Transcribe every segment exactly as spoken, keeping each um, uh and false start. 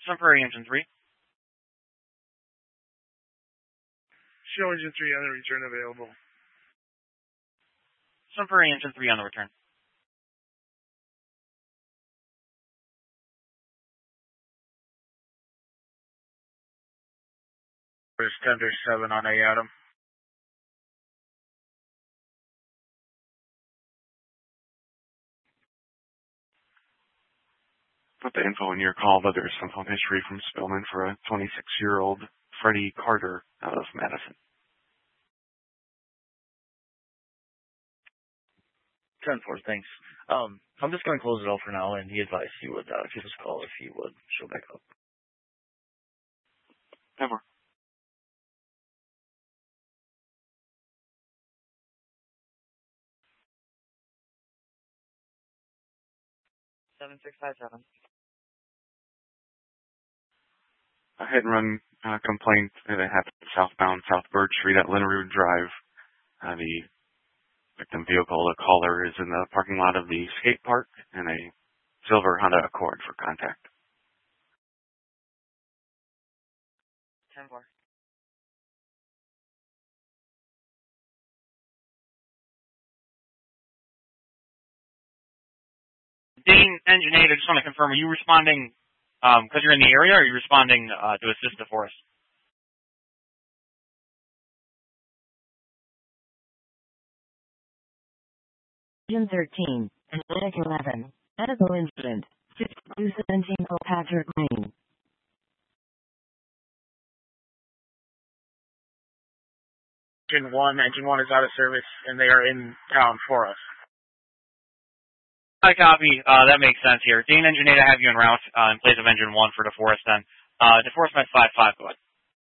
Sun Prairie Engine three. Show Engine three on the return available. Sun Prairie Engine three on the return. There's Thunder seven on A Adam. Put the info in your call that there's some phone history from Spillman for a twenty-six-year-old Freddie Carter out of Madison. ten four, thanks. Um, I'm just going to close it all for now, and he advised he would uh, give us a call if he would show back up. Never. seven six five seven. A hit and run uh, complaint that happened southbound South Bird Street at Linnerud Drive. Uh, the victim vehicle, the caller, is in the parking lot of the skate park in a silver Honda Accord for contact. ten four. Dane, Engine eight, I just want to confirm, are you responding because um, you're in the area, or are you responding uh, to assist the force? Engine thirteen, Atlantic eleven, medical incident, fifty-two seventeen Patrick Lane. Engine one, Engine one is out of service, and they are in town for us. I copy. Uh, that makes sense here. Dane, Engine eight, I have you en route uh, in place of Engine one for DeForest then. Uh, DeForest Med five five, go ahead.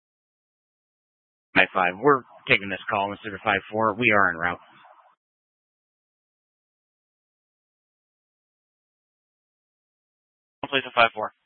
Med five, we're taking this call, Mister five four. We are en route. In place of five four.